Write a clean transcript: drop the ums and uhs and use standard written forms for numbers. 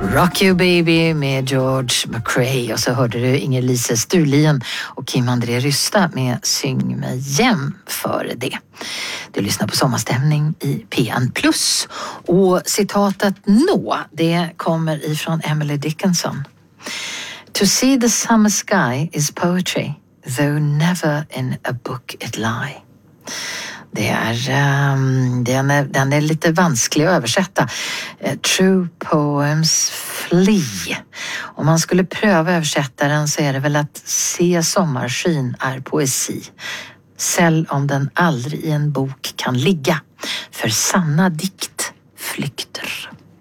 Rock You Baby med George McRae och så hörde du Inger-Lise Sturlien och Kim André Rysta med Syng mig jäm före det. Du lyssnar på Sommarstämning i P1+. Och citatet nå, det kommer ifrån Emily Dickinson. To see the summer sky is poetry, though never in a book it lie. Den är lite vansklig att översätta. True poems flee. Om man skulle pröva översätta den så är det väl att se sommarskyn är poesi. Säll om den aldrig i en bok kan ligga. För sanna dikt flykter.